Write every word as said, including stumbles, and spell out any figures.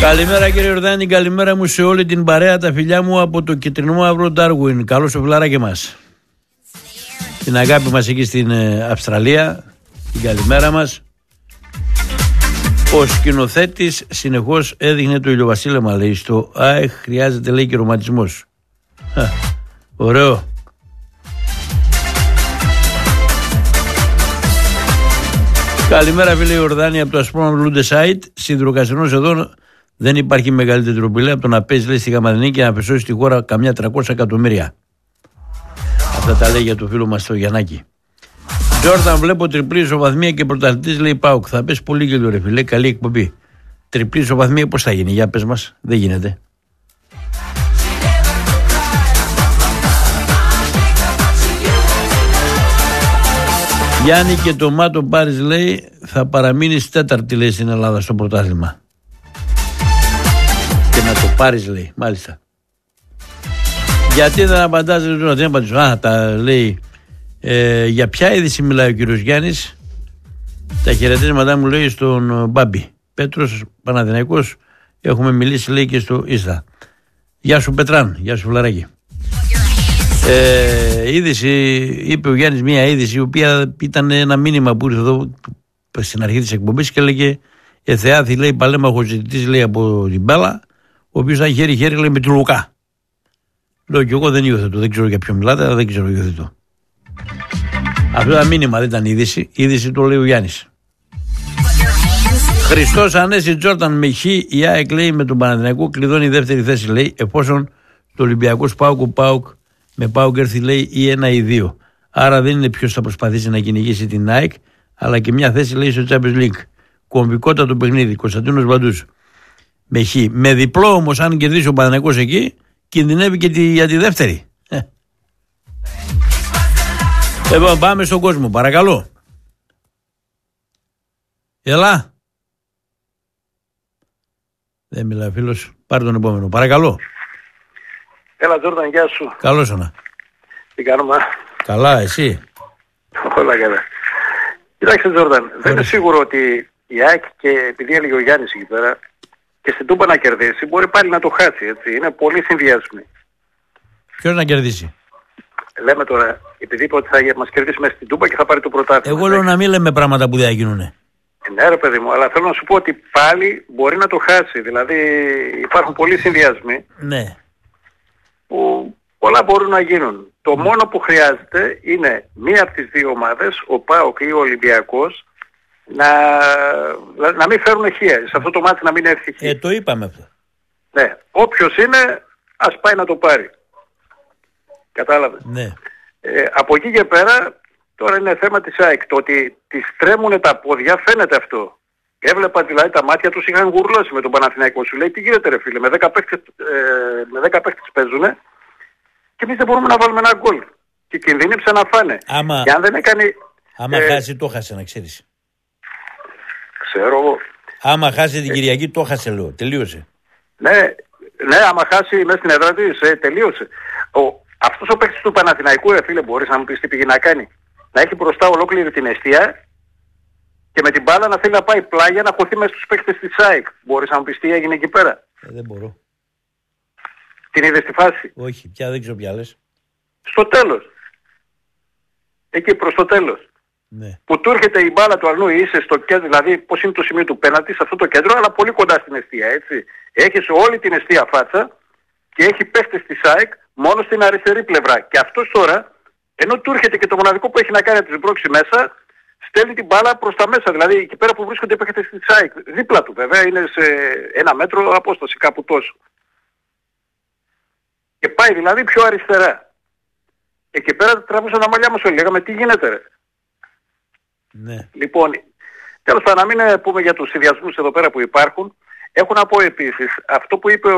Καλημέρα κύριε Ιορδάνη, καλημέρα μου σε όλη την παρέα, τα φιλιά μου από το κυτρινό μαύρο Ντάρουιν. Καλώς το φιλαράκι μας. Την αγάπη μας εκεί στην Αυστραλία, την καλημέρα μας. Ο σκηνοθέτης συνεχώς έδειχνε το ηλιοβασίλεμα, λέει, στο ΑΕΧ χρειάζεται, λέει, και ρομαντισμός. Α, ωραίο. Καλημέρα φίλε Ιορδάνη από το Ασπρόμαυρο Λούντεσάιτ. Σιδηροκαστινός εδώ δεν υπάρχει μεγαλύτερη τροπηλή από το να παίζει, λέει, στη Γαμαδινή και να πεσώσει στη χώρα καμιά τριακόσια εκατομμύρια. Αυτά τα λέει για το φίλο μας το Γιαννάκη. Τζόρνταν, βλέπω τριπλή ισοβαθμία και πρωταθλητής, λέει, ΠΑΟΚ. Θα πες πολύ και ρε φίλε, καλή εκπομπή. Τριπλή ισοβαθμία πώς θα γίνει, για πες μας, δεν γίνεται. Γιάννη, και το Μάτο Πάρις, λέει, θα παραμείνει τέταρτη, λέει, στην Ελλάδα στο πρωτάθλημα. Και να το πάρεις, λέει, μάλιστα. Γιατί δεν απαντάς, δεν δεν απαντήσω. Α, τα λέει. Ε, για ποια είδηση μιλάει ο κύριος Γιάννης? Τα χαιρετίσματά μου, λέει, στον Μπάμπη. Πέτρος, Παναθηναϊκός, έχουμε μιλήσει, λέει, και στο Ίστα. Γεια σου Πετράν, γεια σου Φλαράκη. Ε, είδηση, είπε ο Γιάννης μια είδηση η οποία ήταν ένα μήνυμα που ήρθε εδώ στην αρχή της εκπομπής και έλεγε Εθεάθη, λέει, παλέμαχος ζητητής, λέει, από την Μπέλα, ο οποίος θα χέρι-χέρι, λέει, με τη Λουκά. Λέω και εγώ δεν υιοθετώ, δεν ξέρω για ποιο μιλάτε, αλλά δεν ξέρω υιοθετώ. Αυτό ήταν μήνυμα, δεν ήταν είδηση. Είδηση το λέει ο Γιάννης. Χριστός Ανέση Τζόρνταν με χ, η ΑΕΚ, λέει, με τον Παναθηναϊκό κλειδώνει η δεύτερη θέση, λέει, εφόσον το Ολυμπιακός ΠΑΟΚ ΠΑΟΚ με ΠΑΟΚ έρθει, λέει, ή ένα ή δύο. Άρα δεν είναι ποιος θα προσπαθήσει να κυνηγήσει την ΑΕΚ, αλλά και μια θέση, λέει, στο Champions League. Κομβικότατο παιχνίδι. Κωνσταντίνος Βαντούς με χ. Με διπλό όμως, αν κερδίσει ο Παναθηναϊκός εκεί, κινδυνεύει και τη, για τη δεύτερη. Ε. Λοιπόν, πάμε στον κόσμο, παρακαλώ. Έλα. Δεν μιλάει φίλος. Πάρε τον επόμενο, παρακαλώ. Έλα Τζόρνταν, γεια σου. Καλώς όνα. Τι κάνουμε? Καλά, εσύ? Όλα καλά. Κοιτάξτε Τζόρνταν, δεν είναι σίγουρο ότι η ΑΕΚ, και επειδή έλεγε ο Γιάννης εκεί πέρα, και στην Τούμπα να κερδίσει, μπορεί πάλι να το χάσει, έτσι. Είναι πολύ συνδυασμοί. Ποιος να κερδίσει? Λέμε τώρα, επειδή είπε ότι θα μας κερδίσει μέσα στην Τούμπα και θα πάρει το πρωτάθλημα. Εγώ λέω να μην λέμε πράγματα που δεν γίνουνε. Ναι ρε παιδί μου, αλλά θέλω να σου πω ότι πάλι μπορεί να το χάσει. Δηλαδή υπάρχουν πολλοί συνδυασμοί. Ναι. Που πολλά μπορούν να γίνουν. Το μόνο που χρειάζεται είναι μία από τις δύο ομάδες, ο ΠΑΟΚ ή ο Ολυμπιακός, να, να μην φέρουν χεία. Σε αυτό το μάτι να μην έρθει χεία. Ε, το είπαμε αυτό. Ναι. Όποιος είναι, ας πάει να το πάρει. Κατάλαβες. Ναι. Ε, από εκεί και πέρα, τώρα είναι θέμα της ΑΕΚ. Το ότι τις τρέμουν τα πόδια φαίνεται αυτό. Έβλεπα δηλαδή τα μάτια τους είχαν γουρλώσει με τον Παναθηναϊκό. Σου λέει τι γίνεται ρε φίλε, με δέκα παίκτες, ε, με δέκα παίκτες παίζουνε και εμείς δεν μπορούμε να βάλουμε ένα γκολ. Και κινδύνεψε να φάνε. Άμα, και αν δεν έκανε, άμα ε, χάσει το χάσε να ξέρεις. Ξέρω εγώ. Άμα χάσει την Κυριακή το χάσε, λέω. Τελείωσε. Ναι, ναι, άμα χάσει μέσα στην έδρα της, ε, τελείωσε. Ο, αυτός ο παίκτης του Παναθηναϊκού, ρε φίλε, μπορείς να μου πεις τι πήγε να κάνει? Να έχει μπροστά ολόκληρη την εστία και με την μπάλα να θέλει να πάει πλάγια να χωθεί μέσα στους παίκτες της ΑΕΚ. Μπορείς να μου πεις τι έγινε εκεί πέρα? Ε, δεν μπορώ. Την είδες στη φάση? Όχι, πια δεν ξέρω πια λες. Στο τέλος. Εκεί προς το τέλος. Ναι. Που του έρχεται η μπάλα του Αρνού, είσαι στο κέντρο, δηλαδή πώς είναι το σημείο του πέναλτι, σε αυτό το κέντρο, αλλά πολύ κοντά στην εστία, έτσι. Έχεις όλη την εστία φάτσα και έχει παίχτες της ΑΕΚ μόνο στην αριστερή πλευρά. Και αυτός τώρα, ενώ του έρχεται και το μοναδικό που έχει να κάνει να τους μπρώξει μέσα, στέλνει την μπάλα προς τα μέσα. Δηλαδή εκεί πέρα που βρίσκονται οι παίχτες της ΑΕΚ. Δίπλα του βέβαια, είναι σε ένα μέτρο απόσταση, κάπου τόσο. Και πάει δηλαδή πιο αριστερά. Εκεί πέρα τραβούσαν τα μαλλιά μας όλοι. Λέγαμε τι γίνεται ρε. Ναι. Λοιπόν, τέλος πάντων να μην πούμε για τους συνδυασμούς εδώ πέρα που υπάρχουν. Έχω να πω επίσης αυτό που είπε